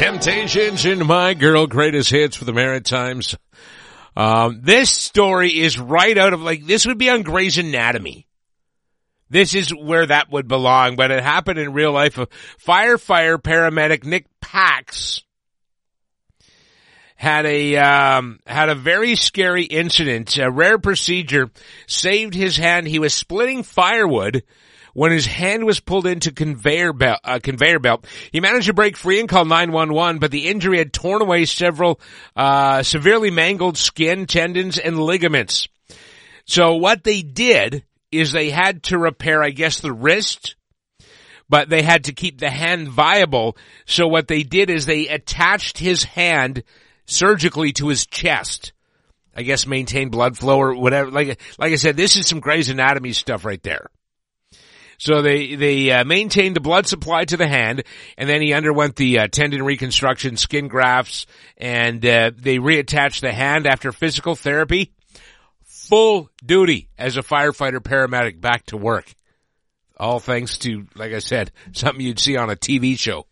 Temptations and My Girl, greatest hits for the Maritimes. This story is right out of, this would be on Grey's Anatomy. This is where that would belong, but it happened in real life. Firefighter paramedic Nick Pax had a very scary incident. A rare procedure saved his hand. He was splitting firewood when his hand was pulled into conveyor belt. He managed to break free and call 911, but the injury had torn away several severely mangled skin, tendons, and ligaments. So what they did is they had to repair, I guess, the wrist, but they had to keep the hand viable. So what they did is they attached his hand surgically to his chest. I guess maintain blood flow or whatever. Like I said, this is some Grey's Anatomy stuff right there. So they maintained the blood supply to the hand, and then he underwent the tendon reconstruction, skin grafts, and they reattached the hand after physical therapy. Full duty as a firefighter paramedic, back to work. All thanks to, like I said, something you'd see on a TV show.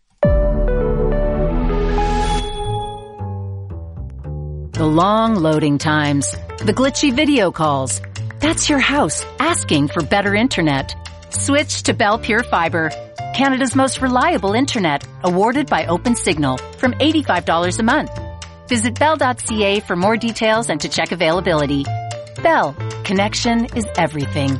The long loading times, the glitchy video calls. That's your house asking for better internet. Switch to Bell Pure Fiber, Canada's most reliable internet, awarded by OpenSignal, from $85 a month. Visit bell.ca for more details and to check availability. Bell, connection is everything.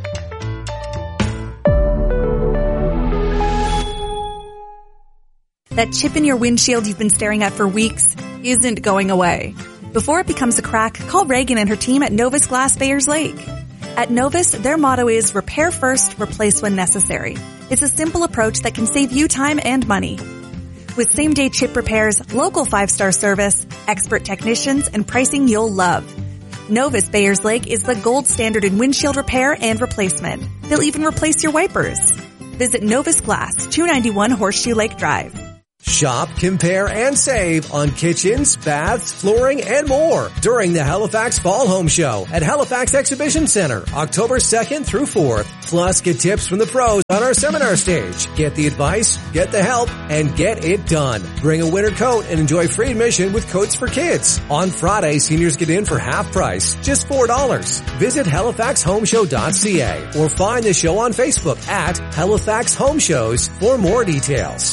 That chip in your windshield you've been staring at for weeks isn't going away. Before it becomes a crack, call Reagan and her team at Novus Glass Bayers Lake. At Novus, their motto is repair first, replace when necessary. It's a simple approach that can save you time and money. With same-day chip repairs, local 5-star service, expert technicians, and pricing you'll love. Novus Bayers Lake is the gold standard in windshield repair and replacement. They'll even replace your wipers. Visit Novus Glass, 291 Horseshoe Lake Drive. Shop, compare, and save on kitchens, baths, flooring, and more during the Halifax Fall Home Show at Halifax Exhibition Center, October 2nd through 4th. Plus, get tips from the pros on our seminar stage. Get the advice, get the help, and get it done. Bring a winter coat and enjoy free admission with Coats for Kids. On Friday, seniors get in for half price, just $4. Visit halifaxhomeshow.ca or find the show on Facebook at Halifax Home Shows for more details.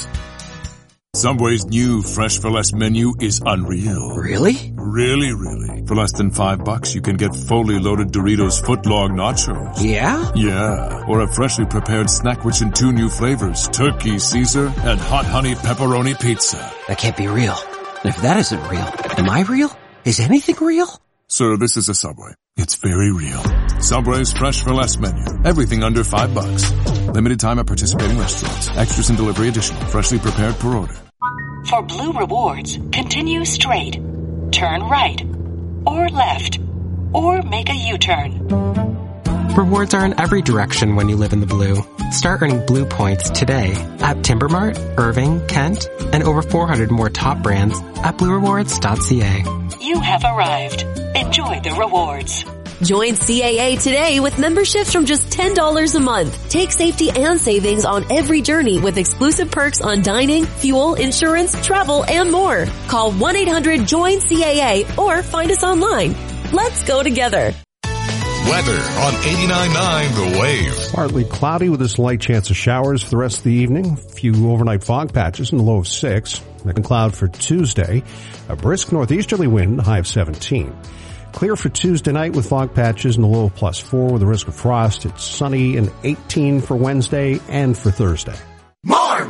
Subway's new Fresh for Less menu is unreal. Really? Really, really. For less than $5, you can get fully loaded Doritos footlong nachos. Yeah? Yeah. Or a freshly prepared snack which in 2 new flavors, Turkey Caesar and Hot Honey Pepperoni Pizza. That can't be real. If that isn't real, am I real? Is anything real? Sir, this is a Subway. It's very real. Subway's Fresh for Less menu. Everything under $5. Limited time at participating restaurants. Extras and delivery additional. Freshly prepared per order. For Blue Rewards, continue straight, turn right, or left, or make a U-turn. Rewards are in every direction when you live in the Blue. Start earning Blue points today at Timbermart, Irving, Kent, and over 400 more top brands at bluerewards.ca. You have arrived. Enjoy the rewards. Join CAA today with memberships from just $10 a month. Take safety and savings on every journey with exclusive perks on dining, fuel, insurance, travel, and more. Call 1-800-JOIN-CAA or find us online. Let's go together. Weather on 89.9 The Wave. Partly cloudy with a slight chance of showers for the rest of the evening. A few overnight fog patches in the low of 6. Next cloud for Tuesday. A brisk northeasterly wind, high of 17. Clear for Tuesday night with fog patches in the low of +4 with a risk of frost. It's sunny and 18 for Wednesday and for Thursday.